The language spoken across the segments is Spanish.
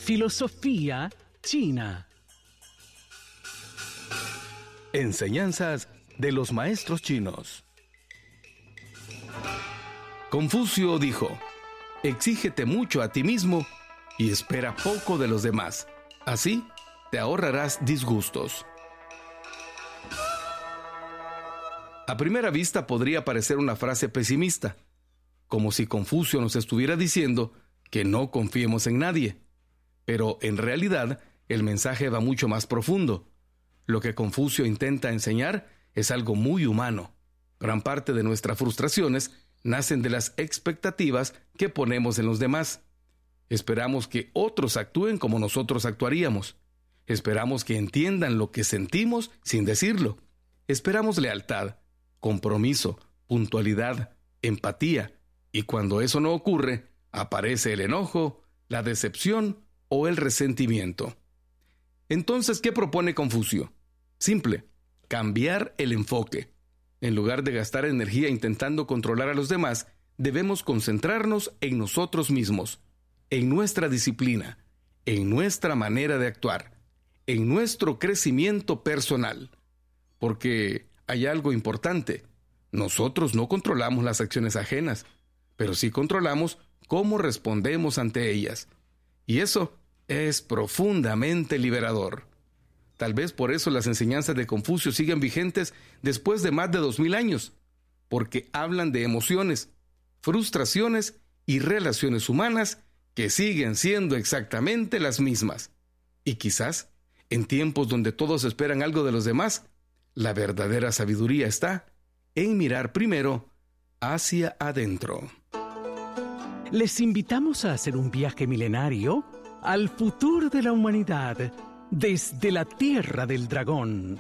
Filosofía china. Enseñanzas de los maestros chinos. Confucio dijo: exígete mucho a ti mismo y espera poco de los demás. Así te ahorrarás disgustos. A primera vista podría parecer una frase pesimista, como si Confucio nos estuviera diciendo que no confiemos en nadie. Pero en realidad el mensaje va mucho más profundo. Lo que Confucio intenta enseñar es algo muy humano. Gran parte de nuestras frustraciones nacen de las expectativas que ponemos en los demás. Esperamos que otros actúen como nosotros actuaríamos. Esperamos que entiendan lo que sentimos sin decirlo. Esperamos lealtad, compromiso, puntualidad, empatía. Y cuando eso no ocurre, aparece el enojo, la decepción o el resentimiento. Entonces, ¿qué propone Confucio? Simple: cambiar el enfoque. En lugar de gastar energía intentando controlar a los demás, debemos concentrarnos en nosotros mismos, en nuestra disciplina, en nuestra manera de actuar, en nuestro crecimiento personal. Porque hay algo importante: nosotros no controlamos las acciones ajenas, pero sí controlamos cómo respondemos ante ellas. Y eso es profundamente liberador. Tal vez por eso las enseñanzas de Confucio siguen vigentes después de más de 2000 años, porque hablan de emociones, frustraciones y relaciones humanas que siguen siendo exactamente las mismas. Y quizás, en tiempos donde todos esperan algo de los demás, la verdadera sabiduría está en mirar primero hacia adentro. Les invitamos a hacer un viaje milenario al futuro de la humanidad desde la Tierra del Dragón.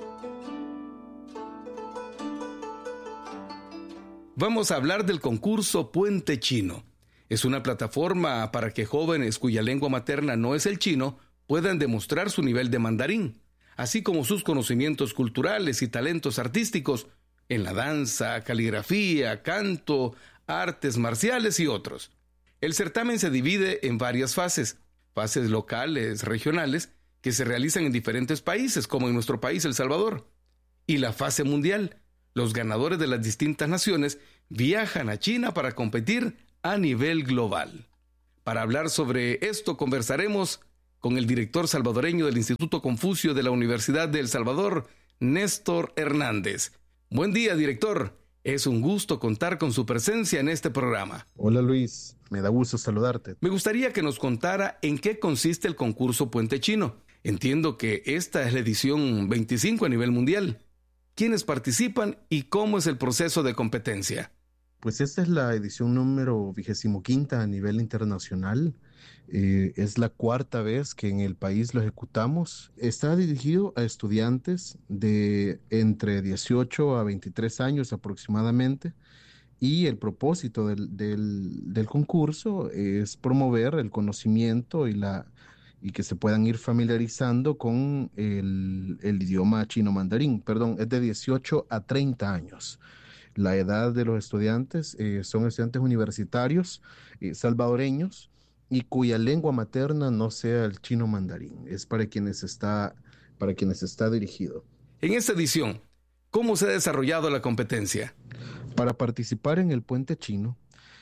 Vamos a hablar del concurso Puente Chino. Es una plataforma para que jóvenes cuya lengua materna no es el chino puedan demostrar su nivel de mandarín, así como sus conocimientos culturales y talentos artísticos en la danza, caligrafía, canto, artes marciales y otros. El certamen se divide en varias fases locales, regionales, que se realizan en diferentes países, como en nuestro país, El Salvador. Y la fase mundial. Los ganadores de las distintas naciones viajan a China para competir a nivel global. Para hablar sobre esto, conversaremos con el director salvadoreño del Instituto Confucio de la Universidad de El Salvador, Néstor Hernández. Buen día, director. Es un gusto contar con su presencia en este programa. Hola Luis, me da gusto saludarte. Me gustaría que nos contara en qué consiste el concurso Puente Chino. Entiendo que esta es la edición 25 a nivel mundial. ¿Quiénes participan y cómo es el proceso de competencia? Pues esta es la edición número 25 a nivel internacional. Es la cuarta vez que en el país lo ejecutamos. Está dirigido a estudiantes de entre 18 a 23 años aproximadamente. Y el propósito del concurso es promover el conocimiento y que se puedan ir familiarizando con el idioma chino mandarín. Perdón, es de 18 a 30 años. La edad de los estudiantes son estudiantes universitarios salvadoreños y cuya lengua materna no sea el chino mandarín. Es para quienes está dirigido. En esta edición, ¿cómo se ha desarrollado la competencia? Para participar en el Puente Chino,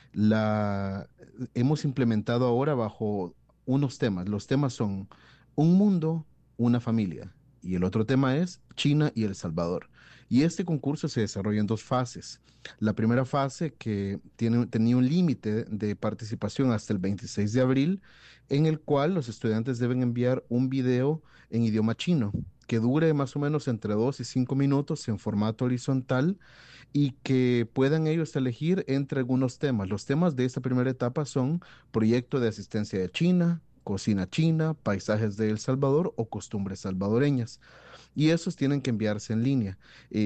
hemos implementado ahora bajo unos temas. Los temas son un mundo, una familia. Y el otro tema es China y El Salvador. Y este concurso se desarrolla en dos fases. La primera fase, que tenía un límite de participación hasta el 26 de abril, en el cual los estudiantes deben enviar un video en idioma chino, que dure más o menos entre 2 y 5 minutos en formato horizontal y que puedan ellos elegir entre algunos temas. Los temas de esta primera etapa son proyecto de asistencia de China, cocina china, paisajes de El Salvador o costumbres salvadoreñas. Y esos tienen que enviarse en línea.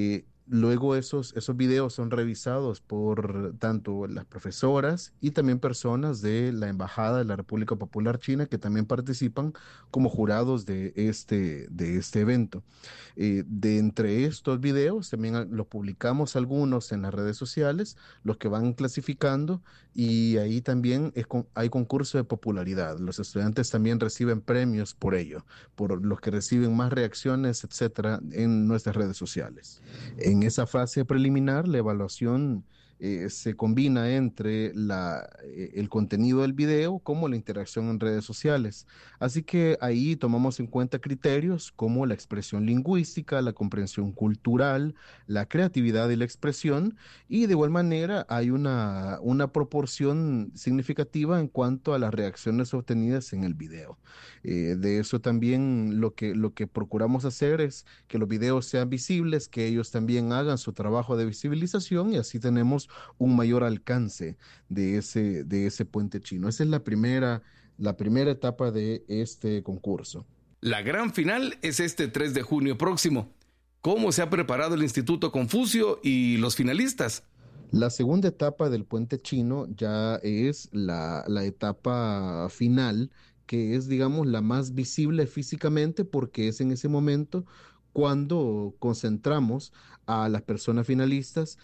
Luego esos videos son revisados por tanto las profesoras y también personas de la Embajada de la República Popular China que también participan como jurados de este evento. De entre estos videos, también los publicamos algunos en las redes sociales, los que van clasificando, y ahí también hay concurso de popularidad. Los estudiantes también reciben premios por ello, por los que reciben más reacciones, etcétera, en nuestras redes sociales. En esa fase preliminar, la evaluación se combina entre el contenido del video como la interacción en redes sociales. Así que ahí tomamos en cuenta criterios como la expresión lingüística, la comprensión cultural, la creatividad y la expresión, y de igual manera hay una proporción significativa en cuanto a las reacciones obtenidas en el video. De eso también lo que procuramos hacer es que los videos sean visibles, que ellos también hagan su trabajo de visibilización y así tenemos un mayor alcance de ese puente chino. Esa es la primera etapa de este concurso. La gran final es este 3 de junio próximo. ¿Cómo se ha preparado el Instituto Confucio y los finalistas? La segunda etapa del puente chino ya es la etapa final, que es, digamos, la más visible físicamente porque es en ese momento cuando concentramos a las personas finalistas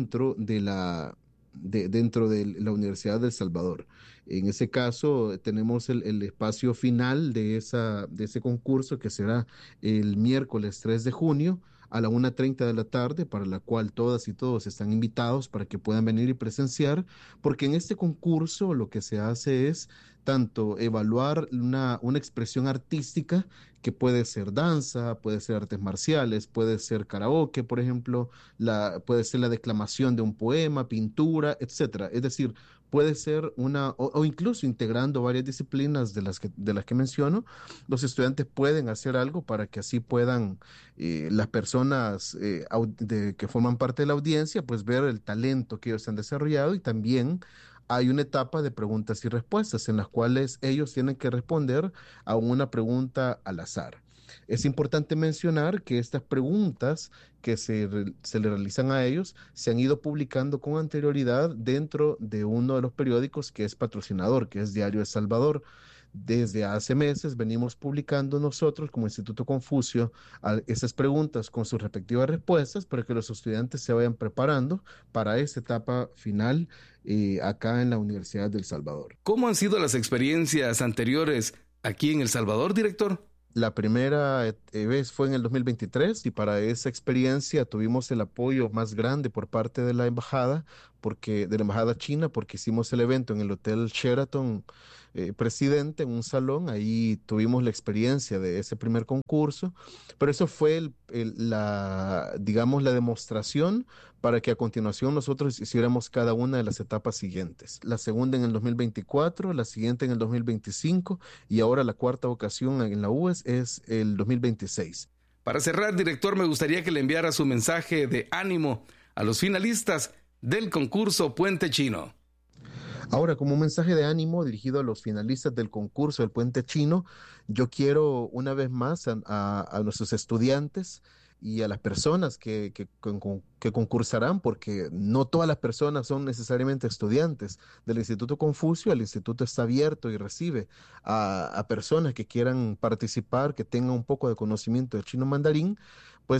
dentro de la Universidad de El Salvador. En ese caso, tenemos el espacio final de ese concurso que será el miércoles 3 de junio a la 1:30 de la tarde, para la cual todas y todos están invitados para que puedan venir y presenciar, porque en este concurso lo que se hace es tanto evaluar una expresión artística que puede ser danza, puede ser artes marciales, puede ser karaoke, por ejemplo, puede ser la declamación de un poema, pintura, etcétera. Es decir, puede ser o incluso integrando varias disciplinas de las que menciono, los estudiantes pueden hacer algo para que así puedan las personas que forman parte de la audiencia, pues ver el talento que ellos han desarrollado, y también hay una etapa de preguntas y respuestas en las cuales ellos tienen que responder a una pregunta al azar. Es importante mencionar que estas preguntas se le realizan a ellos se han ido publicando con anterioridad dentro de uno de los periódicos que es patrocinador, que es Diario El Salvador. Desde hace meses venimos publicando nosotros como Instituto Confucio esas preguntas con sus respectivas respuestas para que los estudiantes se vayan preparando para esta etapa final acá en la Universidad del Salvador. ¿Cómo han sido las experiencias anteriores aquí en El Salvador, director? La primera vez fue en el 2023 y para esa experiencia tuvimos el apoyo más grande por parte de la embajada, de la embajada china, porque hicimos el evento en el Hotel Sheraton Presidente, en un salón. Ahí tuvimos la experiencia de ese primer concurso, pero eso fue digamos, la demostración para que a continuación nosotros hiciéramos cada una de las etapas siguientes. La segunda en el 2024, la siguiente en el 2025 y ahora la cuarta ocasión en la UES es el 2026. Para cerrar, director, me gustaría que le enviara su mensaje de ánimo a los finalistas del concurso Puente Chino. Ahora, como un mensaje de ánimo dirigido a los finalistas del concurso del Puente Chino, yo quiero una vez más a nuestros estudiantes y a las personas que concursarán, porque no todas las personas son necesariamente estudiantes del Instituto Confucio. El instituto está abierto y recibe a personas que quieran participar, que tengan un poco de conocimiento de chino mandarín, pues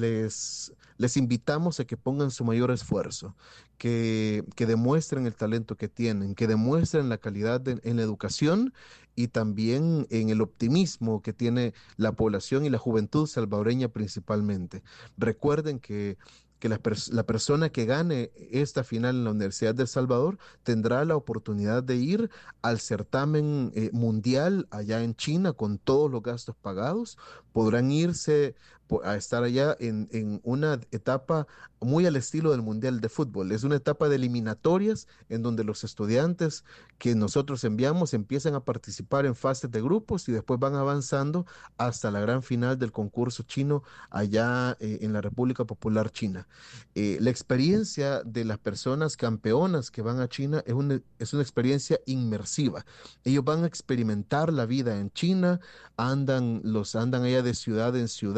les invitamos a que pongan su mayor esfuerzo, que demuestren el talento que tienen, que demuestren la calidad en la educación y también en el optimismo que tiene la población y la juventud salvadoreña principalmente. Recuerden que la persona que gane esta final en la Universidad de El Salvador tendrá la oportunidad de ir al certamen mundial allá en China con todos los gastos pagados. Podrán irse a estar allá en una etapa muy al estilo del Mundial de Fútbol. Es una etapa de eliminatorias en donde los estudiantes que nosotros enviamos empiezan a participar en fases de grupos y después van avanzando hasta la gran final del concurso chino allá en la República Popular China. La experiencia de las personas campeonas que van a China es una experiencia inmersiva. Ellos van a experimentar la vida en China, andan allá de ciudad en ciudad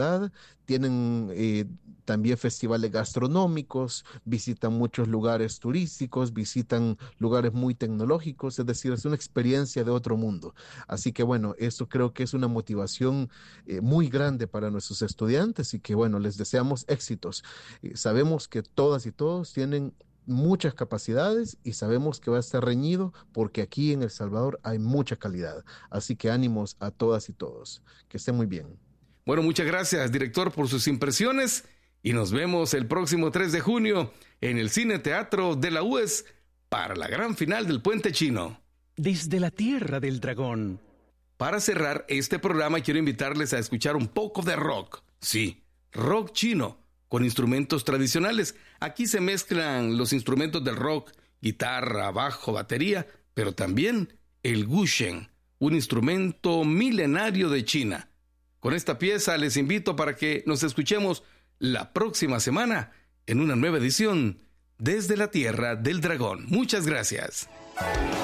tienen también festivales gastronómicos, visitan muchos lugares turísticos, visitan lugares muy tecnológicos, es decir, es una experiencia de otro mundo. Así que bueno, esto creo que es una motivación muy grande para nuestros estudiantes y que bueno, les deseamos éxitos. Sabemos que todas y todos tienen muchas capacidades y sabemos que va a estar reñido porque aquí en El Salvador hay mucha calidad. Así que ánimos a todas y todos. Que estén muy bien. Bueno, muchas gracias, director, por sus impresiones y nos vemos el próximo 3 de junio en el Cine Teatro de la UES para la gran final del Puente Chino. Desde la Tierra del Dragón. Para cerrar este programa quiero invitarles a escuchar un poco de rock. Sí, rock chino, con instrumentos tradicionales. Aquí se mezclan los instrumentos del rock, guitarra, bajo, batería, pero también el guzheng, un instrumento milenario de China. Con esta pieza les invito para que nos escuchemos la próxima semana en una nueva edición Desde la Tierra del Dragón. Muchas gracias.